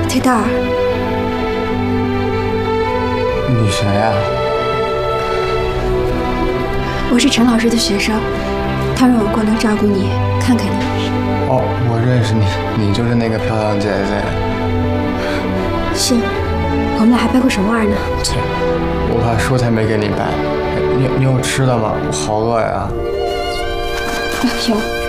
忒大儿， 你谁呀？ 我是陈老师的学生，他让我过来照顾你，看看你。 哦，我认识你，你就是那个漂亮姐姐。 是，我们俩还掰过手腕呢。 切，我怕输才没给你掰。你有吃的吗？我好饿呀。 有。